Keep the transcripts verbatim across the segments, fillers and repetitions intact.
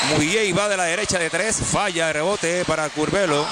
Mudiay va de la derecha de tres, falla el rebote para Curbelo.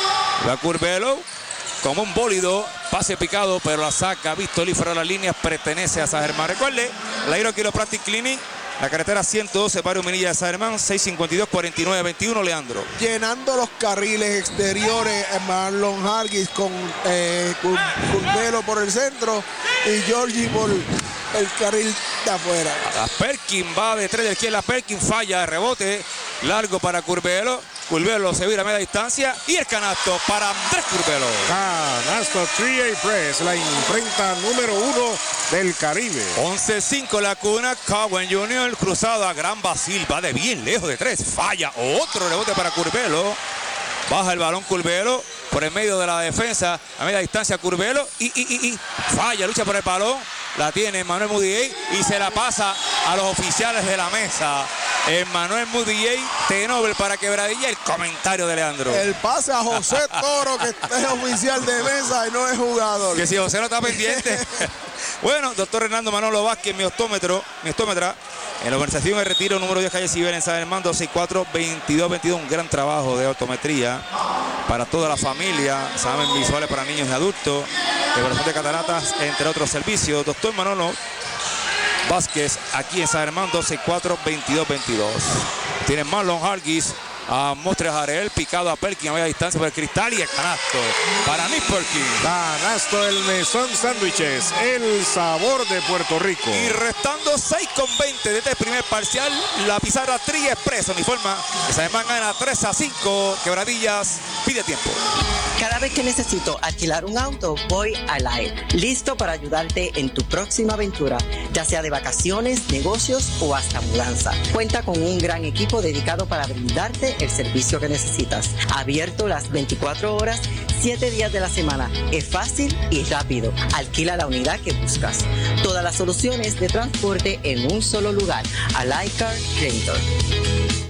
Va Curbelo como un bólido, pase picado, pero la saca Víctor Lee fuera de las líneas, pertenece a San Germán. Recuerde, la Hero Chiropractic Clinic, la carretera ciento doce, Barrio Minilla de San Germán, seis cinco dos, cuarenta y nueve veintiuno, Leandro. Llenando los carriles exteriores, Marlon Hargis con eh, Curbelo por el centro y Georgie por el carril de afuera. A Perkin va de tres de la izquierda, Perkin falla, rebote largo para Curbelo. Curbelo se vira a media distancia y el canasto para Andrés Curbelo. Canasto tres A Press, la imprenta número uno del Caribe. once cinco la cuna, Cowan junior cruzado a Gran Basil, va de bien lejos de tres, falla, otro rebote para Curbelo. Baja el balón Curbelo por el medio de la defensa a media distancia Curbelo y, y, y, y falla, lucha por el balón. La tiene Manuel Mudiay y se la pasa a los oficiales de la mesa. Emmanuel Mudiay, T-Nobel para Quebradilla. El comentario de Leandro. El pase a José Toro, que es oficial de mesa y no es jugador. Que si José no está pendiente. Bueno, doctor Hernando Manolo Vázquez, mi ostómetro, mi ostómetra. En la organización de retiro número diez, calle Ciber en San Germán, dos seis cuatro, veintidós veintidós. Un gran trabajo de optometría para toda la familia. Examen visuales para niños y adultos. Evaluación de cataratas, entre otros servicios. Doctor Manolo Vázquez, aquí en San Germán, dos seis cuatro, veintidós veintidós. Tiene Marlon Hargis a Mostres Jarel, picado a Perkin a media distancia por el cristal y el canasto para Nick Perkin. Canasto el Mesón Sándwiches, el sabor de Puerto Rico. Y restando seis con veinte de este primer parcial, la pizarra Tri Expreso, mi forma, que San Germán gana tres a cinco, Quebradillas pide tiempo. Cada vez que necesito alquilar un auto, voy a Live, listo para ayudarte en tu próxima aventura, ya sea de vacaciones, negocios o hasta mudanza. Cuenta con un gran equipo dedicado para brindarte el servicio que necesitas. Abierto las veinticuatro horas, siete días de la semana. Es fácil y rápido. Alquila la unidad que buscas. Todas las soluciones de transporte en un solo lugar. Alicar Creator.